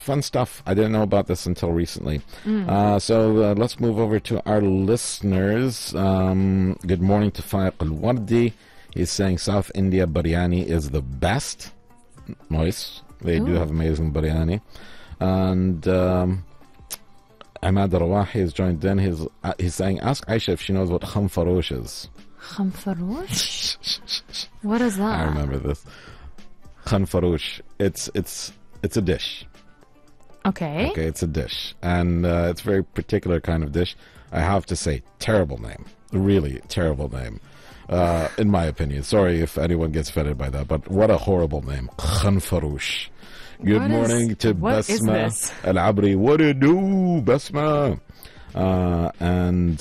fun stuff. I didn't know about this until recently. So let's move over to our listeners. Good morning to Faiq Al-Wardi. He's saying South India biryani is the best. Nice. They do have amazing biryani. And Ahmad Rawahi has joined in. He's saying, ask Aisha if she knows what khamfarosh is. Khamfarosh? What is that? I remember this. Khamfarosh. It's a dish. Okay. Okay, it's a dish. And it's a very particular kind of dish. I have to say, terrible name. Really terrible name. In my opinion. Sorry if anyone gets offended by that, but what a horrible name. Khanfaroush. Good morning to Basma Al-Abri. What do you do, Basma? And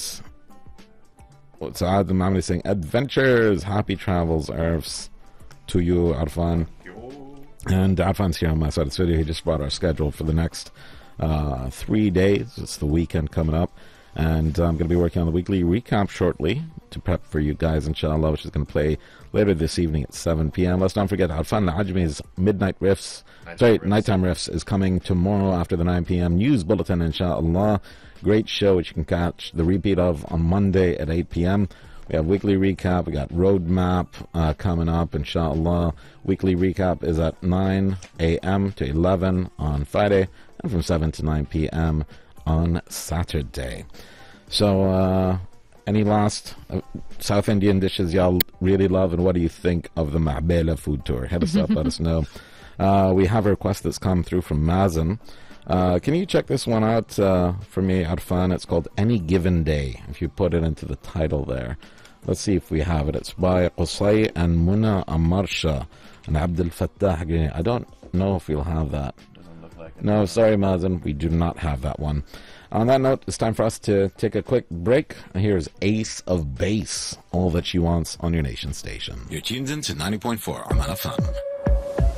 Saad Al-Mamli saying, adventures, happy travels, Arfs, to you, Arfan. And Arfan's here on my side of this video. He just brought our schedule for the next 3 days. It's the weekend coming up. And I'm going to be working on the weekly recap shortly to prep for you guys, inshallah, which is going to play later this evening at 7 p.m. Let's not forget Arfan Al-Ajmi's Nighttime Riffs is coming tomorrow after the 9 p.m. news bulletin, inshallah. Great show, which you can catch the repeat of on Monday at 8 p.m. We have weekly recap. We got roadmap coming up, inshallah. Weekly recap is at 9 a.m. to 11 on Friday, and from 7 to 9 p.m. on Saturday. So, any last South Indian dishes y'all really love, and what do you think of the Ma'bela food tour? Hit us up, let us know. We have a request that's come through from Mazen. Can you check this one out for me, Arfan? It's called Any Given Day, if you put it into the title there. Let's see if we have it. It's by Qusay and Muna Amarsha and Abdul Fattah. I don't know if we'll have that. Doesn't look like it. No, sorry, Mazen. We do not have that one. On that note, it's time for us to take a quick break. Here's Ace of Base, all that she wants on your nation station. You're tuned in to 90.4 Oman FM.